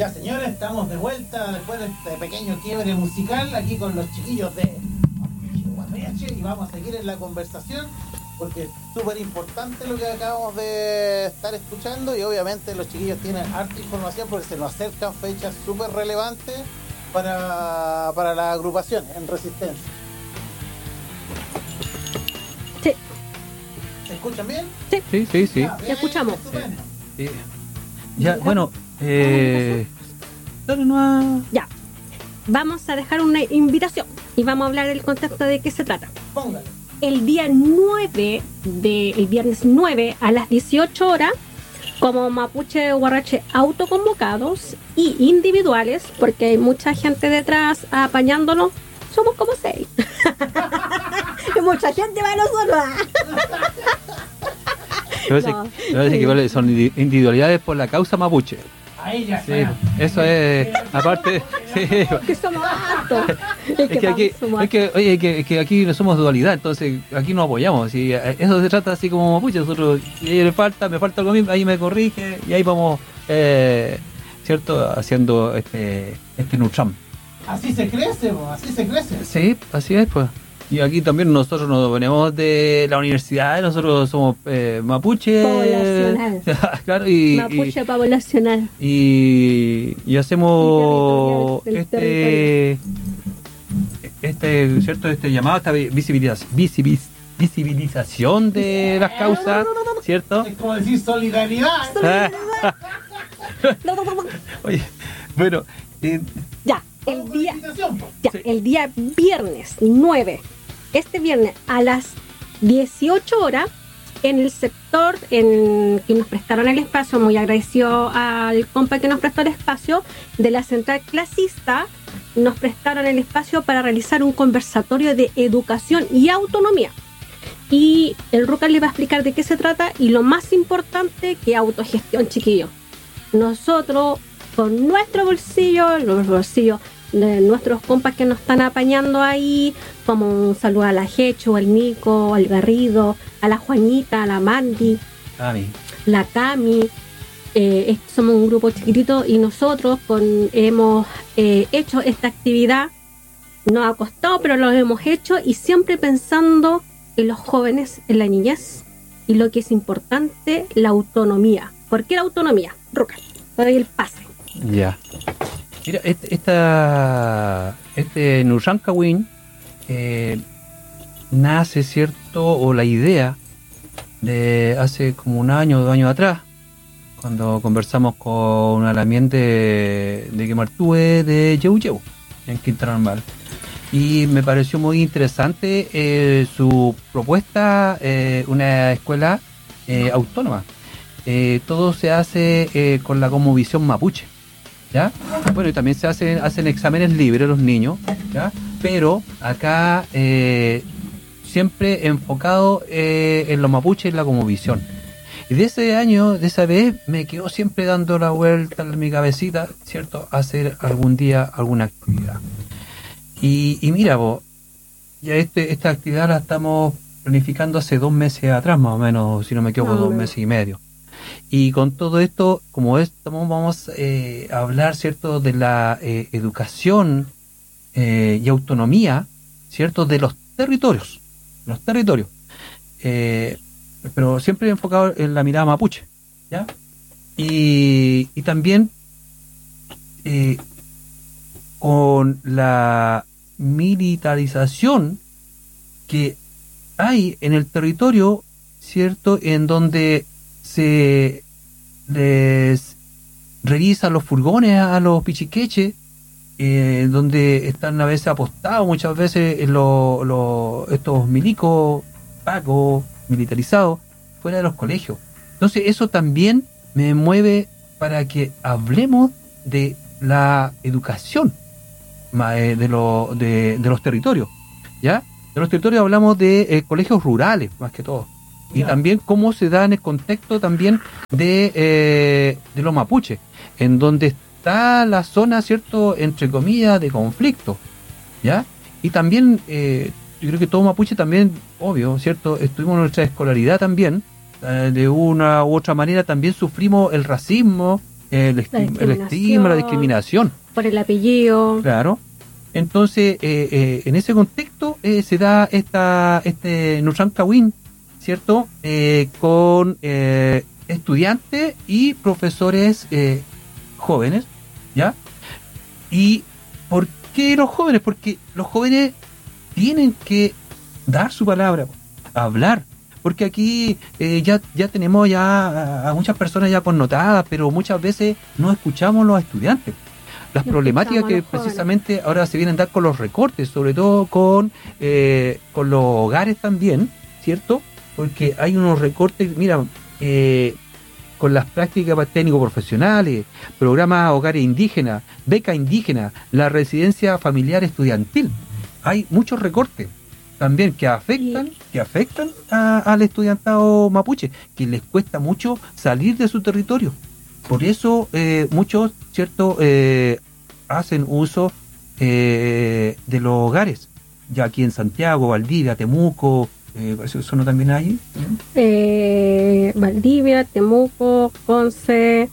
Ya, señores, estamos de vuelta después de este pequeño quiebre musical aquí con los chiquillos de Guatriache y vamos a seguir en la conversación porque es súper importante lo que acabamos de estar escuchando y obviamente los chiquillos tienen harta información porque se nos acercan fechas súper relevantes para la agrupación en Resistencia. Sí. ¿Se escuchan bien? Sí. Sí. Ya, bien, escuchamos. estupendo. Sí. Ya, bueno, dale nomás. Ya. Vamos a dejar una invitación y vamos a hablar del contexto de qué se trata. Póngale. El día 9 el viernes 9 a las 18 horas, como Mapuche Huarrache autoconvocados y individuales, porque hay mucha gente detrás apañándolo, somos como 6. Y mucha gente va a nosotros. Me parece que igual son individualidades por la causa mapuche. Ahí ya Sí, está. eso es, aparte, sí. Que somos hartos. Es que aquí no somos dualidad, entonces aquí nos apoyamos. Y eso se trata así como mapuche. Nosotros, si a ella me falta algo mismo, ahí me corrige y ahí vamos, ¿cierto? Haciendo este Nutram. Así se crece, así se crece. Sí, así es, pues. Y aquí también nosotros nos venimos de la universidad, nosotros somos mapuche. Poblacional. Claro, Mapuche poblacional. y hacemos Y territorial, ¿cierto? Este llamado, esta visibilización de las causas, ¿cierto? Es como decir solidaridad. Oye, bueno, Ya, Vamos con la invitación, po. Ya, Sí. el día viernes 9, este viernes a las 18 horas, en el sector en que nos prestaron el espacio, muy agradecido al compa que nos prestó el espacio, de la central clasista, nos prestaron el espacio para realizar un conversatorio de educación y autonomía. Y el Rucal le va a explicar de qué se trata y lo más importante, que autogestión, chiquillos. Nosotros, con nuestro bolsillo, los bolsillos de nuestros compas que nos están apañando ahí, como un saludo a la Jecho, al Nico, al Garrido, a la Juanita, a la Mandy, a mí. la Cami. Somos un grupo chiquitito y nosotros hemos hecho esta actividad. Nos ha costado, pero lo hemos hecho y siempre pensando en los jóvenes, en la niñez y lo que es importante, la autonomía. ¿Por qué la autonomía? Ruca, te doy el pase. Ya. Mira, este Nurrankawin nace, ¿cierto? O la idea de hace como 1 año o 2 años atrás, cuando conversamos con un alamiente de Quemartúe de Yeu Yeu, en Quintana Normal. Y me pareció muy interesante su propuesta, una escuela autónoma. Todo se hace con la cosmovisión mapuche, ¿ya? Bueno, y también se hacen exámenes libres los niños, ¿ya? Pero acá siempre enfocado en los mapuches y la cosmovisión. Y de ese año, de esa vez, me quedó siempre dando la vuelta en mi cabecita, ¿cierto? Hacer algún día alguna actividad. Y mira, vos, ya esta actividad la estamos planificando hace 2 meses atrás, más o menos, si no me equivoco, 2 meses y medio. Y con todo esto, como vamos a hablar, ¿cierto?, de la educación y autonomía, ¿cierto?, de los territorios. Pero siempre enfocado en la mirada mapuche, ¿ya? Y también con la militarización que hay en el territorio, ¿cierto?, en donde se les revisa los furgones a los pichiqueches, donde están a veces apostados muchas veces estos milicos, pacos, militarizados, fuera de los colegios. Entonces eso también me mueve para que hablemos de la educación de los territorios, ¿ya? De los territorios hablamos de colegios rurales, más que todo. Y también cómo se da en el contexto también de los mapuches, en donde está la zona, ¿cierto?, entre comillas, de conflicto, ¿ya? Y también, yo creo que todo mapuche también, obvio, ¿cierto?, estuvimos en nuestra escolaridad también, de una u otra manera también sufrimos el racismo, el estigma, la discriminación. Por el apellido. Claro. Entonces, en ese contexto se da este Nusran Kawin, ¿cierto? Con estudiantes y profesores jóvenes, ¿ya? ¿Y por qué los jóvenes? Porque los jóvenes tienen que dar su palabra, hablar. Porque aquí ya tenemos ya a muchas personas ya connotadas, pero muchas veces no escuchamos a los estudiantes. Las problemáticas que precisamente ahora se vienen a dar con los recortes, sobre todo con los hogares también, ¿cierto? Porque hay unos recortes, mira, con las prácticas técnico-profesionales, programas hogares indígenas, beca indígena, la residencia familiar estudiantil. Hay muchos recortes también que afectan al estudiantado mapuche, que les cuesta mucho salir de su territorio. Por eso muchos, ¿cierto?, hacen uso de los hogares, ya aquí en Santiago, Valdivia, Temuco, ¿eso no también hay? Valdivia, Temuco, Conce,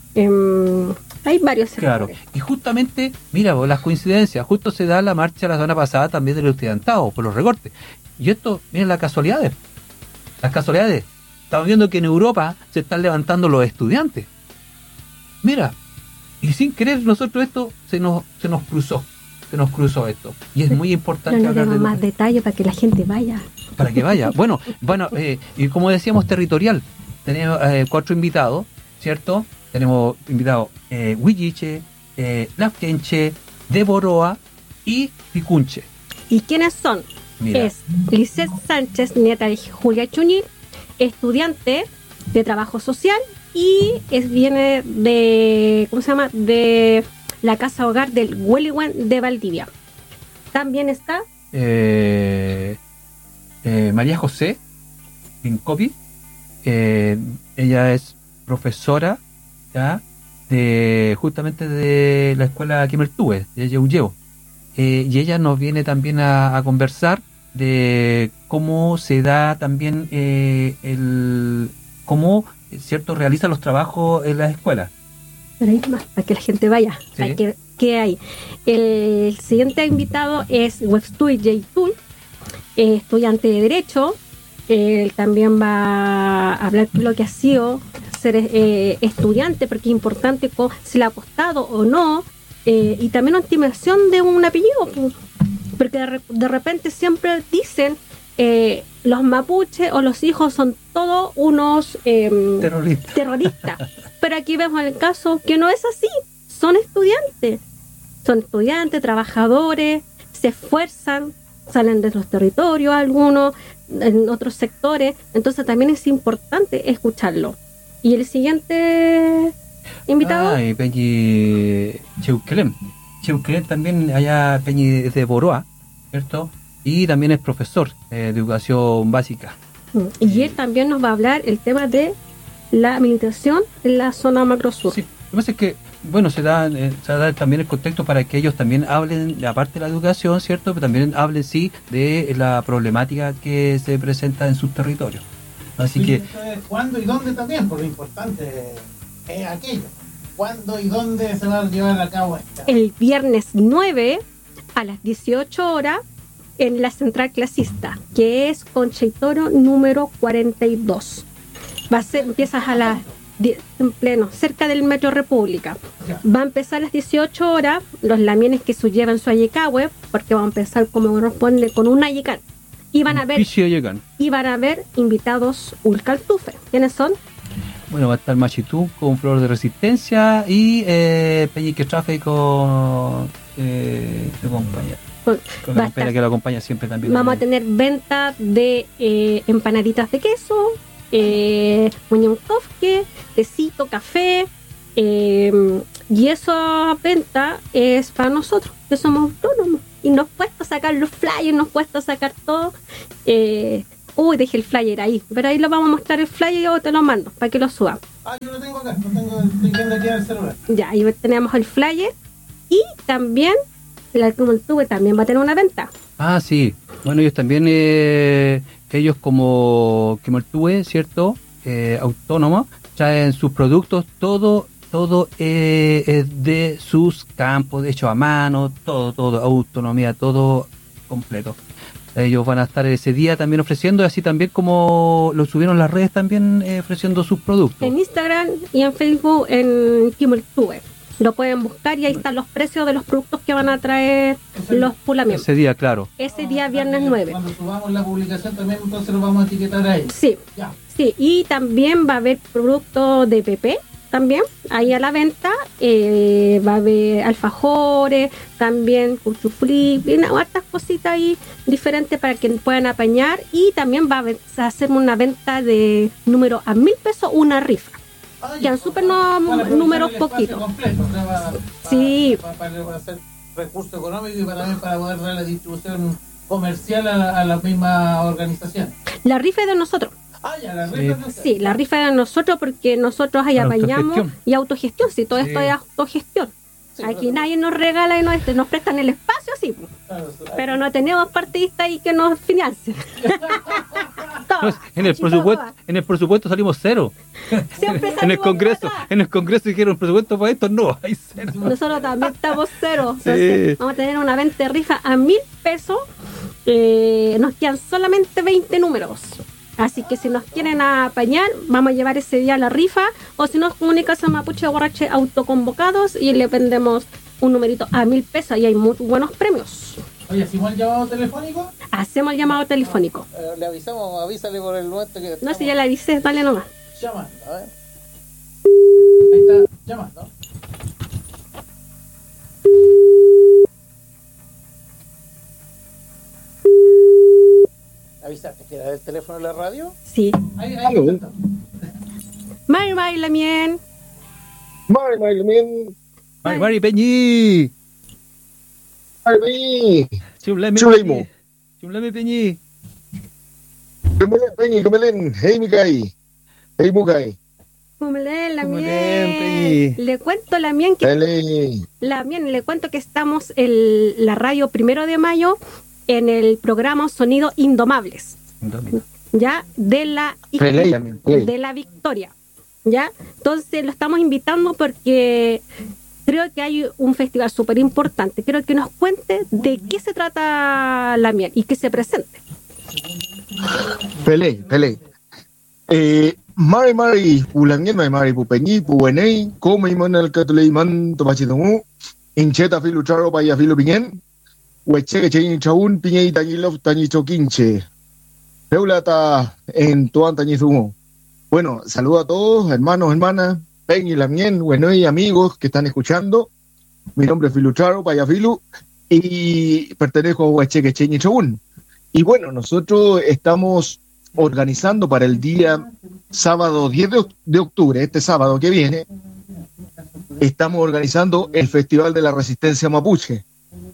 hay varios sectores. Claro, y justamente, mira, las coincidencias, justo se da la marcha la semana pasada también del estudiantado, por los recortes. Y esto, miren las casualidades. Estamos viendo que en Europa se están levantando los estudiantes. Mira, y sin querer nosotros esto se nos cruzó esto. Y es muy importante no hablar de más detalle para que la gente vaya. Para que vaya. Bueno, y como decíamos, territorial. Tenemos 4 invitados, ¿cierto? Tenemos invitados Huilliche, Lafkenche, de Boroa y Picunche. ¿Y quiénes son? Mira. Es Lisette Sánchez, nieta de Julia Chuñi, estudiante de trabajo social y viene de, ¿cómo se llama?, de la casa hogar del Hueliwen de Valdivia. También está María José Pincopi. Ella es profesora, ¿ya?, justamente de la escuela Quimertúe, de Yeuyeo. Y ella nos viene también a conversar de cómo se da también cómo, ¿cierto?, realiza los trabajos en las escuelas. Pero hay más, para que la gente vaya. Sí. ¿Qué hay? El siguiente invitado es Webstui Yeitul, estudiante de Derecho. Él también va a hablar de lo que ha sido ser estudiante, porque es importante si le ha costado o no, y también una estimación de un apellido, porque de repente siempre dicen los mapuches o los hijos son todos unos terroristas. Pero aquí vemos el caso que no es así. Son estudiantes, trabajadores, se esfuerzan, salen de los territorios algunos, en otros sectores, entonces también es importante escucharlo. Y el siguiente invitado, Peñi Cheuquelem también, allá Peñi es de Boroa, ¿cierto? Y también es profesor de educación básica. Y él también nos va a hablar el tema de la militación en la zona macrosur. Sí, lo que pasa es que, bueno, se da también el contexto para que ellos también hablen, aparte de la educación, ¿cierto?, pero también hablen, sí, de la problemática que se presenta en sus territorios. Así que... ¿Cuándo y dónde también? Porque lo importante es aquello. ¿Cuándo y dónde se va a llevar a cabo esto? El viernes 9 a las 18 horas en la central clasista, que es Concha y Toro número 42. Empiezas a las en pleno, cerca del Metro República. Va a empezar a las 18 horas, los lamienes que llevan su ayecahue, porque van a empezar como corresponde con un ayecán. Y van a ver invitados Ulcaltufe. ¿Quiénes son? Bueno, va a estar Machitú con Flor de Resistencia y Peñiquestrafe con su compañera. Con la compañera que lo acompaña siempre también. Vamos a tener venta de empanaditas de queso, muñoncofque, tecito, café, y esa venta es para nosotros, que somos autónomos. Y nos cuesta sacar los flyers, nos cuesta sacar todo. Dejé el flyer ahí, pero ahí lo vamos a mostrar el flyer y yo te lo mando para que lo suban. Yo lo tengo acá, estoy viendo aquí en el celular. Ya, ahí tenemos el flyer y también la Comentube también va a tener una venta. Sí, bueno, ellos también, ellos como Comentube, ¿cierto?, autónomos, traen sus productos, todo todo es de sus campos, hecho a mano, todo, autonomía, todo completo. Ellos van a estar ese día también ofreciendo, así también como lo subieron las redes también ofreciendo sus productos. En Instagram y en Facebook en Kimmeltube. Lo pueden buscar y ahí están los precios de los productos que van a traer los Pulamien. Ese día, claro. Ese día viernes 9. Cuando subamos la publicación también entonces lo vamos a etiquetar ahí. Sí, Ya. sí. Y también va a haber productos de PP también ahí a la venta. Va a haber alfajores, también cuchuflí, hartas cositas ahí diferentes para que puedan apañar. Y también va a hacer una venta de número a 1.000 pesos, una rifa. Quedan súper números poquitos. Sí. Para hacer recurso económico y también para poder dar la distribución comercial a la misma organización. La rifa es de nosotros. Ya, la rifa es de Sí, la rifa es de nosotros porque nosotros ahí apañamos y autogestión. Si todo esto es autogestión. Sí, aquí nadie nos regala y nos prestan el espacio, sí. Claro, Pero no tenemos partidistas ahí que nos financien. Pues, en el presupuesto salimos cero. Siempre En el salimos Congreso, atrás. dijeron presupuesto para esto, no, hay cero. Nosotros también estamos cero. Sí. Entonces, vamos a tener una venta de rifa a 1.000 pesos. Nos quedan solamente 20 números. Así que si nos quieren apañar, vamos a llevar ese día la rifa. O si nos comunicas a Mapuche Borrache autoconvocados y le vendemos un numerito a 1.000 pesos. Y hay muy buenos premios. Oye, ¿hacemos el llamado telefónico? Hacemos el llamado telefónico. Le avisamos, avísale por el momento que No, si ya le avisé, dale nomás. llamando, a ver. Ahí está, llamando. ¿Avisaste que era el teléfono de la radio? Sí. Ahí Aló. está. Mari Lamien. Mari Peñi. Chulemo. Chuleme Peñi. Kemelen, hey Mikai. Hey Mukai. Lamien. Peñi. Le cuento Lamien que le cuento que estamos en la radio 1 de mayo en el programa Sonido Indomables, ya de la Victoria, ya. Entonces lo estamos invitando porque creo que hay un festival súper importante. Quiero que nos cuente de qué se trata Lamien y que se presente. Pele. Mari, Pulamien, Mari, Pupeñi, Puenei, come Imanal Catuleiman, Tomachidongu, Incheta Filucharo, Paya Filupingen, Hueche, Chein Chaun, Piñei, Tañilov, Tañicho Quinche, Peulata en Tuan Tañizumo. Bueno, saludo a todos, hermanos, hermanas, Peñi, Lamien, Buenoi, amigos que están escuchando. Mi nombre es Filucharo, Paya Filu, y pertenezco a Hueche, Chein Chaun. Y bueno, nosotros estamos organizando para el día sábado 10 de octubre, este sábado que viene, estamos organizando el Festival de la Resistencia Mapuche,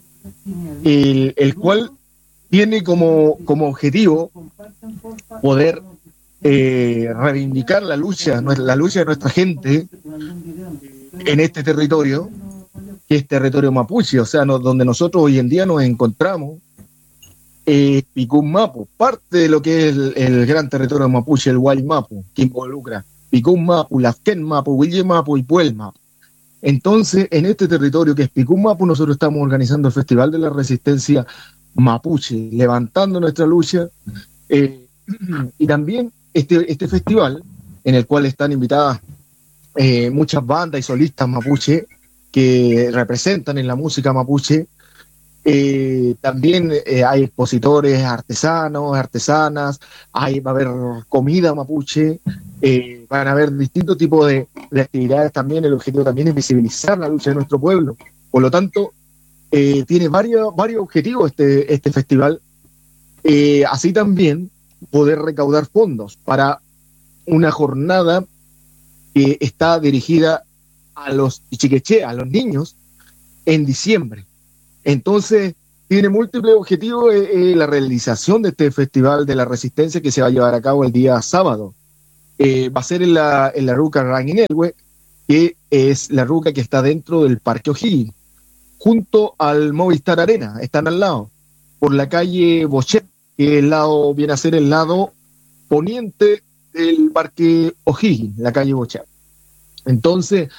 el cual tiene como objetivo poder reivindicar la lucha de nuestra gente en este territorio, que es territorio mapuche, o sea, donde nosotros hoy en día nos encontramos. Picún Mapu, parte de lo que es el gran territorio mapuche, el Wali Mapu, que involucra Picún Mapu, Lafken Mapu, Willy Mapu y Puel Mapu. Entonces, en este territorio que es Picún Mapu, nosotros estamos organizando el Festival de la Resistencia Mapuche, levantando nuestra lucha, y también este festival, en el cual están invitadas muchas bandas y solistas mapuche que representan en la música mapuche. También hay expositores, artesanos, artesanas, va a haber comida mapuche, van a haber distintos tipos de actividades también. El objetivo también es visibilizar la lucha de nuestro pueblo. Por lo tanto, tiene varios objetivos este festival. Así también poder recaudar fondos para una jornada que está dirigida a los chiqueché, a los niños, en diciembre. Entonces, tiene múltiples objetivos la realización de este Festival de la Resistencia que se va a llevar a cabo el día sábado. Va a ser en la ruca Ranginelwe, que es la ruca que está dentro del Parque O'Higgins, junto al Movistar Arena, están al lado, por la calle Bochet, que viene a ser el lado poniente del Parque O'Higgins, la calle Bochet. Entonces,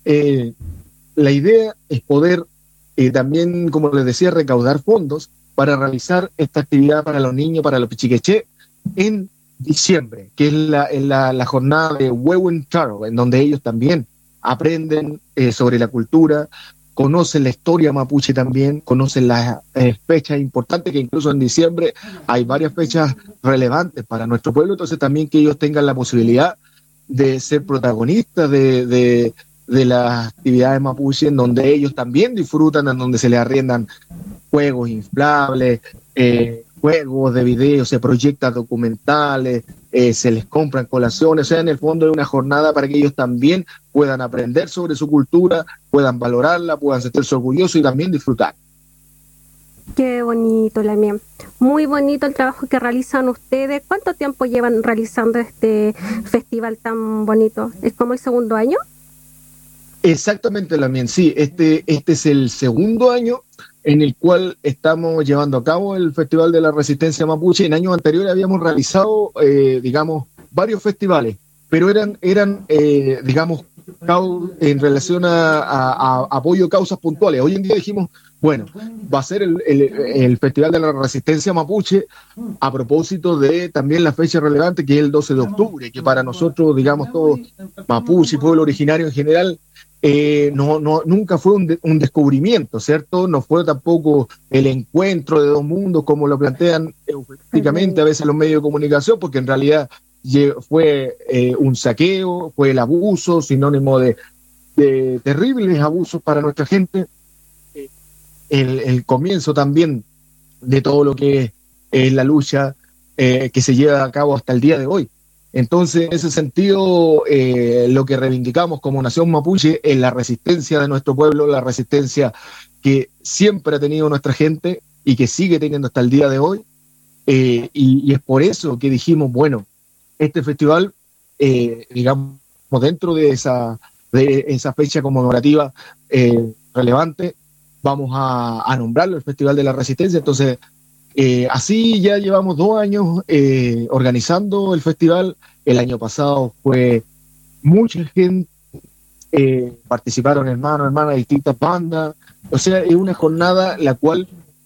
la idea es poder también, como les decía, recaudar fondos para realizar esta actividad para los niños, para los pichiqueché, en diciembre, que es la jornada de Wewen Charo, en donde ellos también aprenden sobre la cultura, conocen la historia mapuche también, conocen las fechas importantes, que incluso en diciembre hay varias fechas relevantes para nuestro pueblo, entonces también que ellos tengan la posibilidad de ser protagonistas de las actividades mapuche, en donde ellos también disfrutan, en donde se les arriendan juegos inflables, juegos de video, se proyectan documentales, se les compran colaciones, o sea, en el fondo es una jornada para que ellos también puedan aprender sobre su cultura, puedan valorarla, puedan sentirse orgullosos y también disfrutar. Qué bonito, Lamien. Muy bonito el trabajo que realizan ustedes. ¿Cuánto tiempo llevan realizando este festival tan bonito? ¿Es como el segundo año? Exactamente, Lamien, sí. Este es el segundo año en el cual estamos llevando a cabo el Festival de la Resistencia Mapuche. En años anteriores habíamos realizado, varios festivales, pero eran digamos, en relación a apoyo a causas puntuales. Hoy en día dijimos, bueno, va a ser el Festival de la Resistencia Mapuche a propósito de también la fecha relevante, que es el 12 de octubre, que para nosotros, digamos, todos mapuche y pueblo originario en general, nunca fue un descubrimiento, ¿cierto? No fue tampoco el encuentro de dos mundos como lo plantean eufemísticamente a veces los medios de comunicación, porque en realidad fue un saqueo, fue el abuso, sinónimo de terribles abusos para nuestra gente, el comienzo también de todo lo que es la lucha que se lleva a cabo hasta el día de hoy. Entonces, en ese sentido, lo que reivindicamos como nación mapuche es la resistencia de nuestro pueblo, la resistencia que siempre ha tenido nuestra gente y que sigue teniendo hasta el día de hoy. Y es por eso que dijimos, bueno, este festival, digamos, dentro de esa fecha conmemorativa relevante, vamos a nombrarlo el Festival de la Resistencia. Entonces, así ya llevamos 2 años organizando el festival. El año pasado fue mucha gente, participaron hermanos, hermanas de distintas bandas. O sea, es una jornada la cual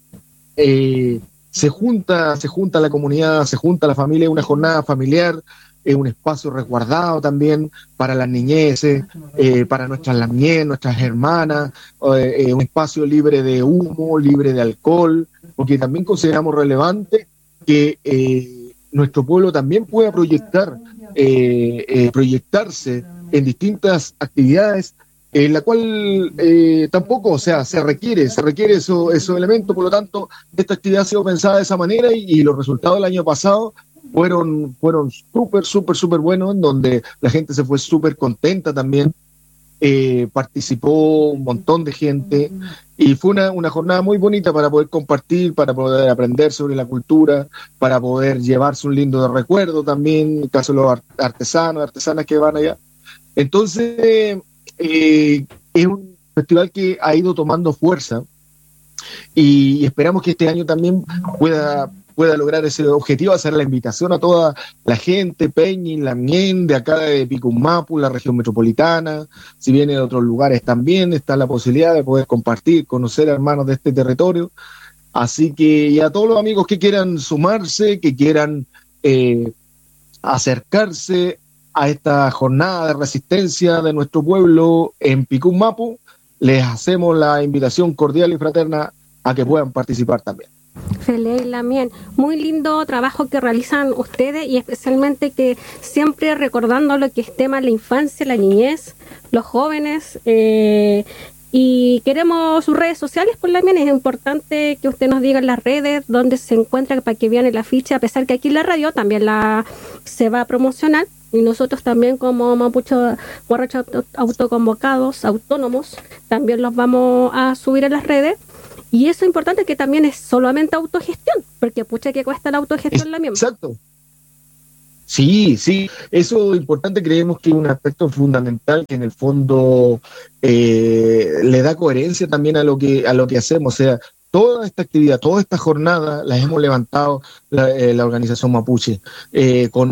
se junta la comunidad, se junta la familia, es una jornada familiar, es un espacio resguardado también para las niñeces, para nuestras lamien, nuestras hermanas, un espacio libre de humo, libre de alcohol, porque también consideramos relevante que nuestro pueblo también pueda proyectarse en distintas actividades, en la cual tampoco, o sea, se requiere esos elementos. Por lo tanto, esta actividad ha sido pensada de esa manera y los resultados del año pasado fueron súper buenos, en donde la gente se fue súper contenta también. Participó un montón de gente y fue una jornada muy bonita para poder compartir, para poder aprender sobre la cultura, para poder llevarse un lindo recuerdo también, en el caso de los artesanas que van allá. Entonces, es un festival que ha ido tomando fuerza y esperamos que este año también pueda lograr ese objetivo, hacer la invitación a toda la gente, Peñi, Lamien, de acá de Picunmapu, la región metropolitana, si viene de otros lugares también, está la posibilidad de poder compartir, conocer a hermanos de este territorio. Así que, y a todos los amigos que quieran sumarse, que quieran acercarse a esta jornada de resistencia de nuestro pueblo en Picunmapu, les hacemos la invitación cordial y fraterna a que puedan participar también. Feliz Lamien, muy lindo trabajo que realizan ustedes y especialmente que siempre recordando lo que es tema de la infancia, la niñez, los jóvenes, y queremos sus redes sociales. Por Lamien, es importante que usted nos diga las redes donde se encuentra para que vean el afiche, a pesar que aquí en la radio también se va a promocionar y nosotros también como Mapuche Guaracha autoconvocados, autónomos, también los vamos a subir a las redes. Y eso es importante, que también es solamente autogestión, porque pucha que cuesta la autogestión la misma. Exacto. Sí, eso es importante, creemos que es un aspecto fundamental que en el fondo le da coherencia también a lo que hacemos. O sea, toda esta actividad, toda esta jornada las hemos levantado la organización Mapuche con